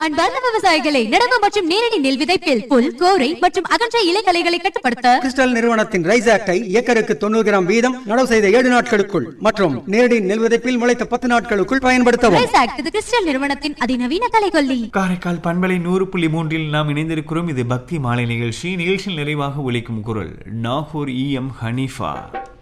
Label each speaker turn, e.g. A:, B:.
A: அன்பார்ந்த விவசாயிகளை, நடவு மற்றும் நேரடி நெல் விதைப்பில் புல், கோரை மற்றும் அகன்ற இலைகளைகளை கட்டுப்படுத்த
B: கிறிஸ்டல் நிறுவனத்தின் ரைஸ் ஆக்டை ஏக்கருக்கு 90 கிராம் வீதம் நடவு செய்த 7 நாட்களுக்குள் மற்றும் நேரடி நெல் விதைப்பில் முளைத்த 10 நாட்களுக்குள் பயன்படுத்தவும்.
A: ரைஸ் ஆக்ட் இது கிறிஸ்டல் நிறுவனத்தின் அதிநவீன கலைகொல்லி.
C: காரைக்கால் பண்பலை 100.3 நாம் இணைந்திருக்கிறோம். இது பக்தி மாலை நிகழ்ச்சியில் நிறைவாக ஒலிக்கும் குரல் நாகூர் EM ஹனீஃபா.